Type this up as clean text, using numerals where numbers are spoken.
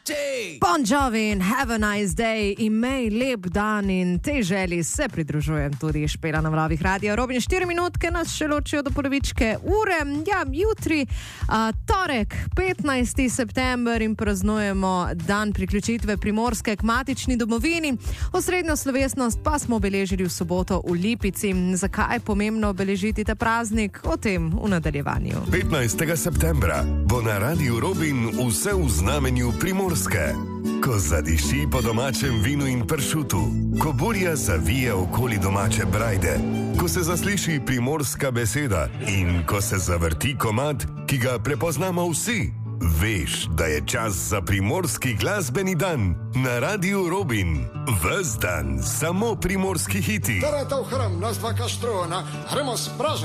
Bon Jovi in have a nice day, imej lep dan in tej želji se pridružujem tudi Špela na valovih Radia Robin. 4 minutke nas še ločijo do polovičke ure. Ja, jutri, torek, 15. september in praznujemo dan priključitve Primorske k matični domovini. Osrednjo slovesnost pa smo obeležili v soboto v Lipici. Zakaj je pomembno obeležiti ta praznik? O tem v nadaljevanju. 15. septembra bo na Radiu Robin vse v znamenju Primorske. Ko zadiši po domačem vinu in pršutu, ko burja zavije okoli domače brajde, ko se zasliši primorska beseda in ko se zavrti komad, ki ga prepoznamo vsi, veš, da je čas za primorski glasbeni dan na Radiu Robin. Ves dan samo primorski hiti. Torej, ta v hram, nas dva kaštrona, gremo spražiti.